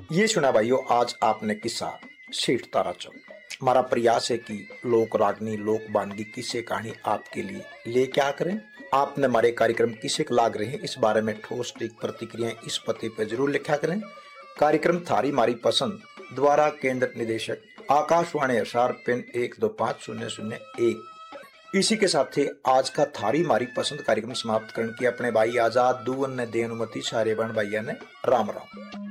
ये सुना भाइयों, आज आपने किस्सा सेठ ताराचंद। हमारा प्रयास है कि लोक रागनी लोक वानगी किस्से कहानी आपके लिए ले क्या करें। आपने हमारे कार्यक्रम किसे लाग रहे हैं इस बारे में ठोस प्रतिक्रियाएं इस पते पर जरूर लिखा करें। कार्यक्रम थारी मारी पसंद द्वारा केंद्र निदेशक आकाशवाणी हिसार पिन 125001। इसी के साथ ही आज का थारी मारी पसंद कार्यक्रम समाप्त करने की अपने भाई आजाद दुवन ने दे अनुमति। सारे बहन भाइया ने राम राम।